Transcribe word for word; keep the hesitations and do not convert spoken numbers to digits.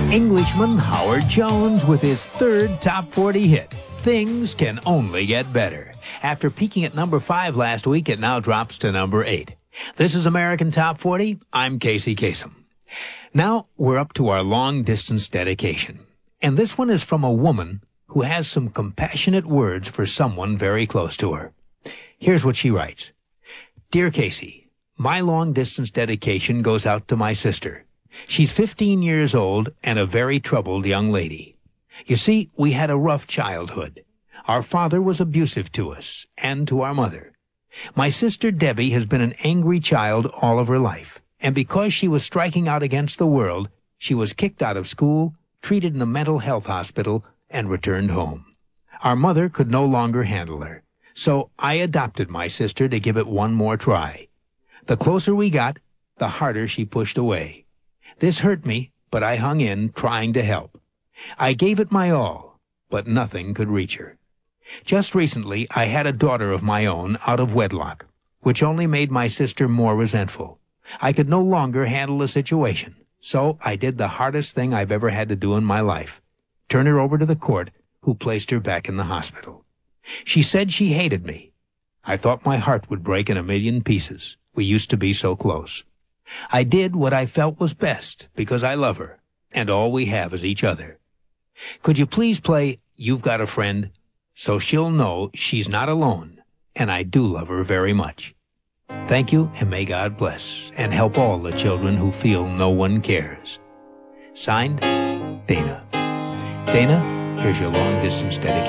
Englishman Howard Jones with his third top forty hit, Things Can Only Get Better. After peaking at number five last week, it now drops to number eight. This is American Top forty. I'm Casey Kasem. Now we're up to our long-distance dedication. And this one is from a woman who has some compassionate words for someone very close to her. Here's what she writes. Dear Casey, my long-distance dedication goes out to my sister. She's fifteen years old and a very troubled young lady. You see, we had a rough childhood. Our father was abusive to us and to our mother. My sister Debbie has been an angry child all of her life, and because she was striking out against the world, she was kicked out of school, treated in a mental health hospital, and returned home. Our mother could no longer handle her, so I adopted my sister to give it one more try. The closer we got, the harder she pushed away. This hurt me, but I hung in, trying to help. I gave it my all, but nothing could reach her. Just recently, I had a daughter of my own out of wedlock, which only made my sister more resentful. I could no longer handle the situation, so I did the hardest thing I've ever had to do in my life. Turn her over to the court, who placed her back in the hospital. She said she hated me. I thought my heart would break in a million pieces. We used to be so close. I did what I felt was best because I love her, and all we have is each other. Could you please play You've Got a Friend, so she'll know she's not alone, and I do love her very much. Thank you, and may God bless, and help all the children who feel no one cares. Signed, Dana. Dana, here's your long-distance dedication.